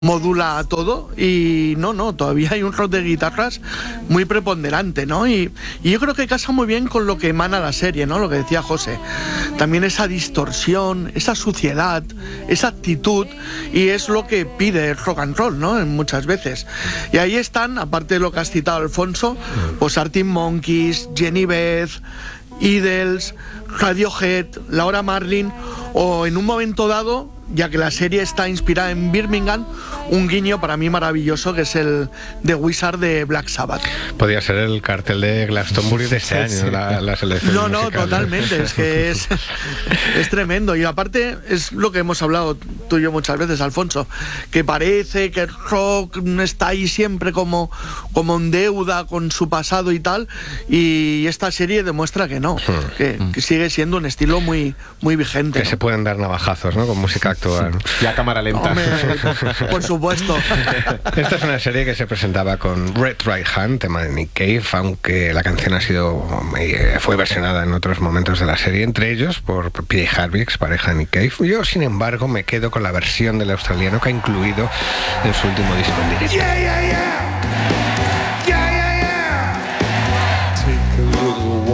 modula todo y no, todavía hay un rock de guitarras muy preponderante, ¿no? Y yo creo que casa muy bien con lo que emana la serie, ¿no? Lo que decía José. También esa distorsión, esa suciedad, esa actitud, y es lo que pide el rock and roll, ¿no? Muchas veces. Y ahí están, aparte de lo que has citado, Alfonso, pues Arctic Monkeys, Jenny Beth, Idols, Radiohead, Laura Marling, o en un momento dado, ya que la serie está inspirada en Birmingham, un guiño para mí maravilloso que es el The Wizard de Black Sabbath. Podría ser el cartel de Glastonbury de este año, la selección musical. Totalmente, es que es tremendo. Y aparte es lo que hemos hablado tú y yo muchas veces, Alfonso, que parece que el rock está ahí siempre como en deuda con su pasado y tal, y esta serie demuestra que no, que sigue siendo un estilo muy, muy vigente, que ¿no? se pueden dar navajazos, ¿no? Con música actual. Y a cámara lenta. Hombre, por supuesto. Esta es una serie que se presentaba con Red Right Hand, tema de Nick Cave, aunque la canción fue versionada en otros momentos de la serie, entre ellos por PJ Harvey, pareja de Nick Cave. Yo, sin embargo, me quedo con la versión del australiano que ha incluido en su último disco en directo. Yeah, yeah, yeah.